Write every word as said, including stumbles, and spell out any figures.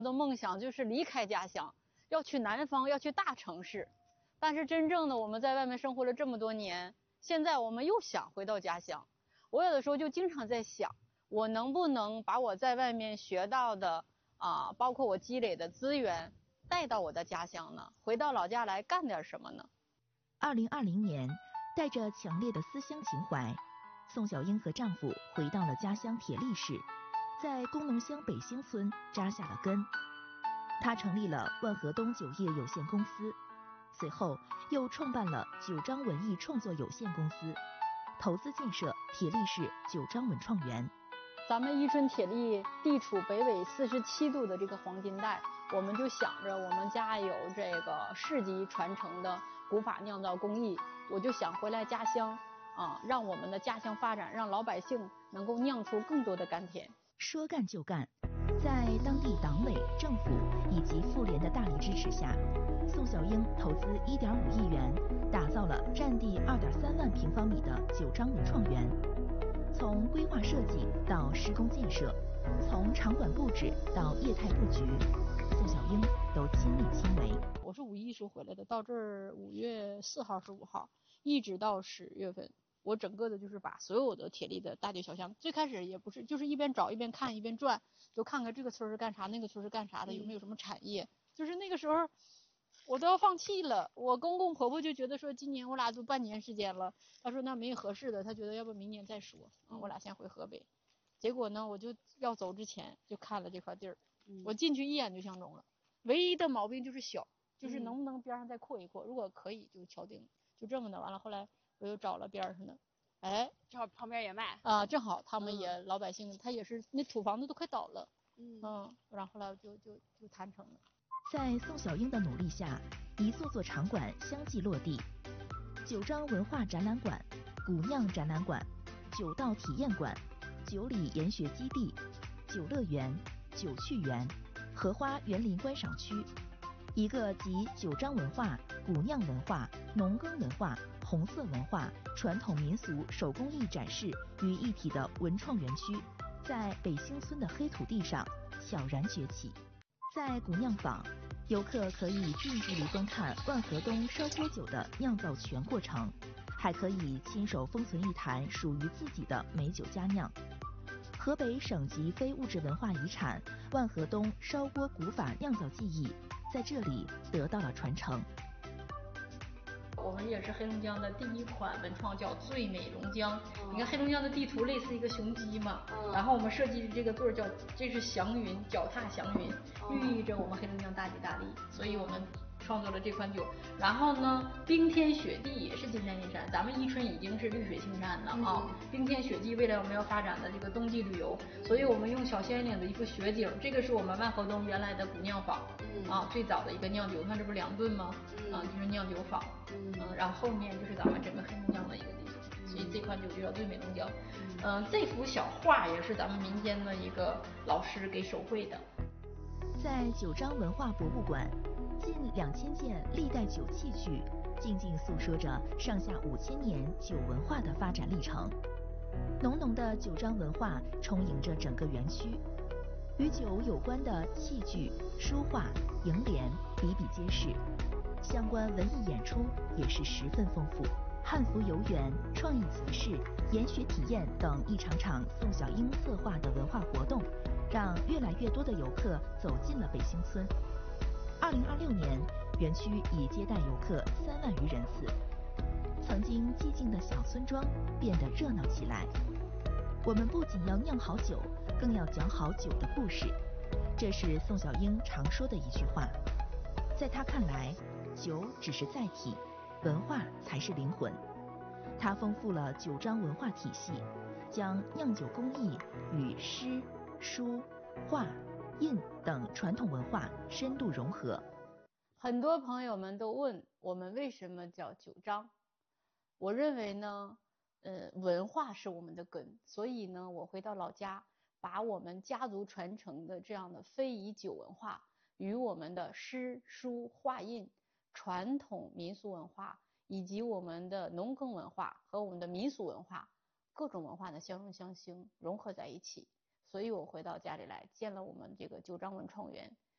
我的梦想就是离开家乡，要去南方，要去大城市。但是真正的我们在外面生活了这么多年，现在我们又想回到家乡。我有的时候就经常在想，我能不能把我在外面学到的啊，包括我积累的资源带到我的家乡呢？回到老家来干点什么呢？ 二零二零年，带着强烈的思乡情怀，宋小英和丈夫回到了家乡铁力市，在工农乡北兴村扎下了根。她成立了万和东酒业有限公司，随后又创办了九章文艺创作有限公司，投资建设铁力市九章文创园。 咱们伊春铁力地处北纬四十七度的这个黄金带，我们就想着我们家有这个世级传承的古法酿造工艺，我就想回来家乡啊，让我们的家乡发展，让老百姓能够酿出更多的甘甜。 说干就干，在当地党委、政府以及妇联的大力支持下，宋小英投资一点五亿元，打造了占地二点三万平方米的九章文创园。从规划设计到施工建设，从场馆布置到业态布局，宋小英都亲力亲为。 我是五一时候回来的，到这儿五月四号是五号，一直到十月份，我整个的就是把所有的铁力的大街小巷，最开始也不是，就是一边找一边看一边转，就看看这个村是干啥，那个村是干啥的，有没有什么产业。就是那个时候我都要放弃了，我公公婆婆就觉得说今年我俩都半年时间了，他说那没合适的，他觉得要不明年再说啊，我俩先回河北。结果呢，我就要走之前就看了这块地儿，我进去一眼就相中了，唯一的毛病就是小，就是能不能边上再扩一扩，如果可以就敲定，就这么的。完了后来我又找了边上的，哎， 正好旁边也卖啊，正好他们也、嗯、老百姓，他也是那土房子都快倒了， 嗯嗯，然后后来我就就就谈成了。 在宋小英的努力下，一座座场馆相继落地，九章文化展览馆、古酿展览馆、酒道体验馆、九里研学基地、酒乐园、酒趣园、荷花园林观赏区，一个集九章文化、古酿文化、农耕文化、红色文化、传统民俗手工艺展示于一体的文创园区，在北兴村的黑土地上悄然崛起。在古酿坊，游客可以近距离观看万和东烧锅酒的酿造全过程，还可以亲手封存一坛属于自己的美酒佳酿。河北省级非物质文化遗产万和东烧锅古法酿造技艺在这里得到了传承。 我们也是黑龙江的第一款文创叫最美龙江、嗯、你看黑龙江的地图类似一个雄鸡嘛、嗯、然后我们设计的这个对叫这是祥云，脚踏祥云、嗯、寓意着我们黑龙江大吉大利，所以我们创作了这款酒。然后呢，冰天雪地也是金山银山，咱们伊春已经是绿水青山了啊、嗯！冰天雪地，未来我们要发展的这个冬季旅游，所以我们用小仙岭的一幅雪景，这个是我们万和东原来的古酿坊、嗯、啊，最早的一个酿酒，看这不两吨吗？嗯、啊，就是酿酒坊。嗯，然后后面就是咱们整个黑龙江的一个地方，所以这款酒就叫最美龙江。嗯、呃，这幅小画也是咱们民间的一个老师给手绘的。 在九章文化博物馆，近两千件历代酒器具，静静诉说着上下五千年酒文化的发展历程。浓浓的九章文化充盈着整个园区，与酒有关的器具、书画、楹联比比皆是。相关文艺演出也是十分丰富，汉服游园、创意集市、研学体验等一场场宋小英策划的文化活动，让越来越多的游客走进了北兴村。二零二六年，园区已接待游客三万余人次，曾经寂静的小村庄变得热闹起来。我们不仅要酿好酒，更要讲好酒的故事，这是宋小英常说的一句话。在她看来，酒只是载体，文化才是灵魂。它丰富了九章文化体系，将酿酒工艺与诗、书、画、印等传统文化深度融合。 很多朋友们都问我们为什么叫九章，我认为呢，呃，文化是我们的根，所以呢，我回到老家，把我们家族传承的这样的非遗酒文化与我们的诗、书、画、印传统民俗文化以及我们的农耕文化和我们的民俗文化各种文化呢相融相兴融合在一起，所以我回到家里来建了我们这个九章文创园，